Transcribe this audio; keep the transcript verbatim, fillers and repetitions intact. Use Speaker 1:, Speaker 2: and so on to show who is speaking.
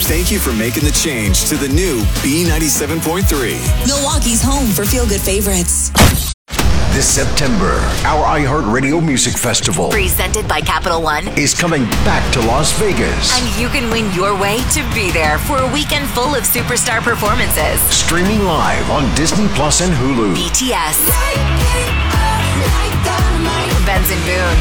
Speaker 1: Thank you for making the change to the new B ninety-seven point three.
Speaker 2: Milwaukee's home for feel-good favorites.
Speaker 3: This September, our iHeartRadio Music Festival,
Speaker 4: presented by Capital One,
Speaker 3: is coming back to Las Vegas.
Speaker 4: And you can win your way to be there for a weekend full of superstar performances.
Speaker 3: Streaming live on Disney Plus and Hulu.
Speaker 4: B T S, Benson Boone,